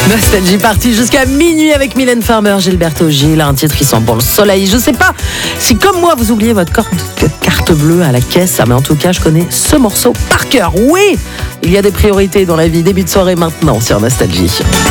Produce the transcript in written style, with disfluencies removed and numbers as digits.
Nostalgie partie jusqu'à minuit avec Mylène Farmer, Gilberto Gil, un titre qui sent bon le soleil. Je sais pas si comme moi vous oubliez votre carte bleue à la caisse, mais en tout cas je connais ce morceau par cœur. Oui, il y a des priorités dans la vie. Début de soirée maintenant sur Nostalgie.